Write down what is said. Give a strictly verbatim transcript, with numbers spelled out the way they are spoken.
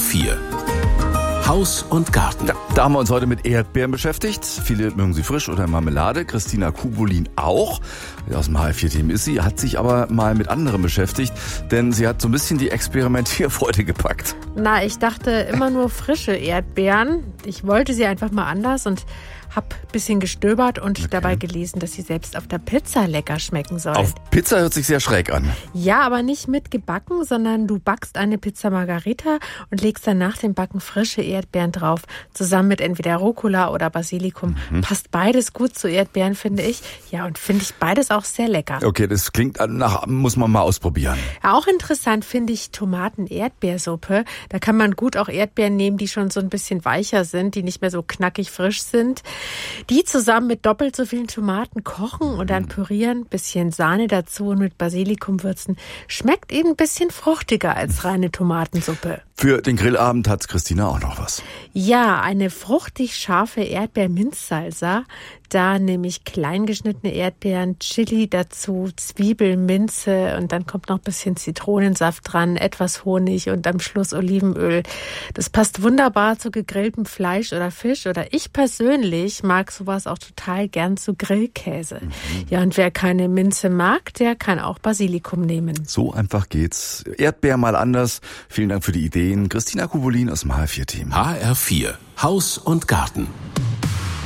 vier. Haus und Garten. Ja, da haben wir uns heute mit Erdbeeren beschäftigt. Viele mögen sie frisch oder in Marmelade. Christina Kubulin auch. Aus dem H R vier Team ist sie, hat sich aber mal mit anderem beschäftigt, denn sie hat so ein bisschen die Experimentierfreude gepackt. Na, ich dachte immer nur frische Erdbeeren. Ich wollte sie einfach mal anders und hab ein bisschen gestöbert und okay. dabei gelesen, dass sie selbst auf der Pizza lecker schmecken soll. Auf Pizza hört sich sehr schräg an. Ja, aber nicht mit gebacken, sondern du backst eine Pizza Margherita und legst dann nach dem Backen frische Erdbeeren drauf, zusammen mit entweder Rucola oder Basilikum. Mhm. Passt beides gut zu Erdbeeren, finde ich. Ja, und finde ich beides auch sehr lecker. Okay, das klingt nach, muss man mal ausprobieren. Ja, auch interessant finde ich Tomaten-Erdbeersuppe. Da kann man gut auch Erdbeeren nehmen, die schon so ein bisschen weicher sind, die nicht mehr so knackig frisch sind. Die zusammen mit doppelt so vielen Tomaten kochen und dann pürieren, bisschen Sahne dazu und mit Basilikum würzen. Schmeckt eben ein bisschen fruchtiger als reine Tomatensuppe. Für den Grillabend hat Christina auch noch was. Ja, eine fruchtig scharfe Erdbeer-Minz-Salsa. Da nehme ich klein geschnittene Erdbeeren, Chili dazu, Zwiebel, Minze und dann kommt noch ein bisschen Zitronensaft dran, etwas Honig und am Schluss Olivenöl. Das passt wunderbar zu gegrilltem Fleisch oder Fisch oder ich persönlich mag sowas auch total gern zu Grillkäse. Mhm. Ja, und wer keine Minze mag, der kann auch Basilikum nehmen. So einfach geht's. Erdbeer mal anders. Vielen Dank für die Ideen. Christina Kubulin aus dem H R vier Team. H R vier. Haus und Garten.